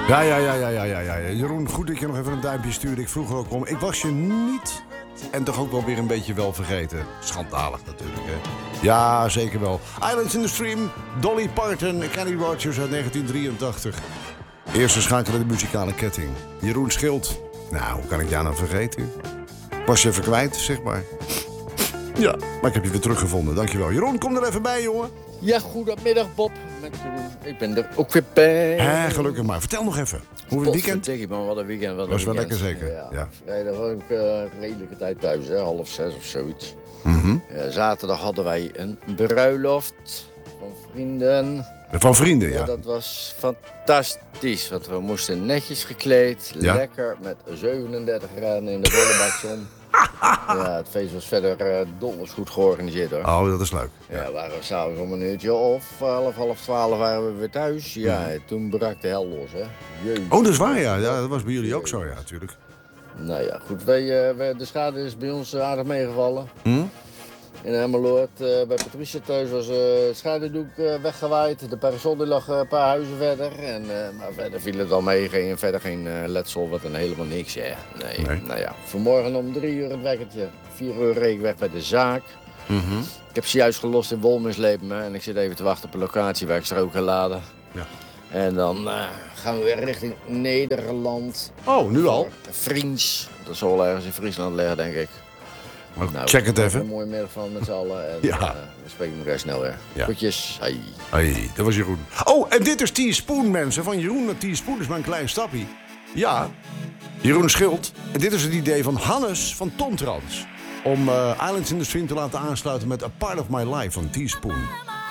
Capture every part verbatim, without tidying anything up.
Ja, ja, ja, ja, ja, ja, ja. Jeroen, goed dat je nog even een duimpje stuurde. Ik vroeg er ook om. Ik was je niet en toch ook wel weer een beetje wel vergeten. Schandalig natuurlijk, hè. Ja, zeker wel. Islands in the Stream, Dolly Parton, Kenny Rogers uit negentien drieëntachtig. Eerste schakel in de muzikale ketting. Jeroen Schild. Nou, hoe kan ik jou nou vergeten? Was je even kwijt, zeg maar. Ja, maar ik heb je weer teruggevonden. Dankjewel. Jeroen, kom er even bij, jongen. Ja, goedemiddag Bob. Met Jeroen. Ik ben er ook weer bij. Hé, gelukkig maar. Vertel nog even. Hoe het weekend? Zeg maar, wat een weekend. Wat een Was wel weekend. lekker zeker, Ja. ja. Vrijdag ook uh, redelijke tijd thuis, hè? Half zes of zoiets. Mm-hmm. Uh, zaterdag hadden wij een bruiloft van vrienden. Van vrienden, ja. Ja, dat was fantastisch. Want we moesten netjes gekleed. Ja. Lekker met zevenendertig graden in de volle bak zon. Ja, het feest was verder uh, donders goed georganiseerd, hoor. Oh, dat is leuk. Ja, ja waren we s'avonds om een uurtje of half, half twaalf waren we weer thuis. Ja, Mhm. toen brak de hel los, hè. Jeetje. Oh, dat is waar, ja. ja. Dat was bij jullie ook zo, ja, natuurlijk. Nou ja, goed. Wij, uh, wij, de schade is bij ons uh, aardig meegevallen. Hm? In Emmeloord, uh, bij Patricia thuis was uh, het schadedoek uh, weggewaaid. De parasol die lag uh, een paar huizen verder. En, uh, maar verder viel het al mee. Geen, verder geen uh, letsel, wat dan helemaal niks. Ja. Nee. Nee. Nou ja, vanmorgen om drie uur het wekkertje. Vier uur reed ik weg bij de zaak. Mm-hmm. Ik heb ze juist gelost in Wolmerslepen en ik zit even te wachten op een locatie waar ik ze ook geladen. Ja. En dan uh, gaan we weer richting Nederland. Oh, nu al? Vriends. Dat zal wel ergens in Friesland liggen, denk ik. Nou, Nou, check het even. Een mooie middag van met z'n allen. En, Ja. uh, we spreken elkaar snel weer. Ja. Groetjes. Hey. Hey, dat was Jeroen. Oh, en dit is Teaspoon, mensen. Van Jeroen naar Teaspoon is maar een klein stapje. Ja, Jeroen Schild. En dit is het idee van Hannes van Tomtrans. Om uh, Islands in the Stream te laten aansluiten met A Part of My Life van Teaspoon.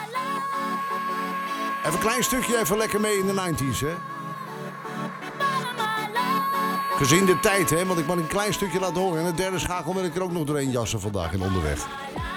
Even een klein stukje, even lekker mee in de negentig's, hè. Gezien de tijd, hè, want ik mag een klein stukje laten horen. En de derde schakel wil ik er ook nog doorheen jassen vandaag in onderweg.